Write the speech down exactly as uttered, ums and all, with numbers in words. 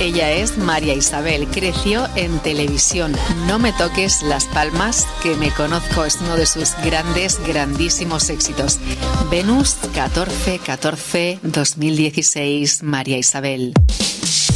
Ella es María Isabel, creció en televisión. No me toques las palmas, que me conozco, es uno de sus grandes, grandísimos éxitos. Venus catorce catorce dos mil dieciséis, María Isabel.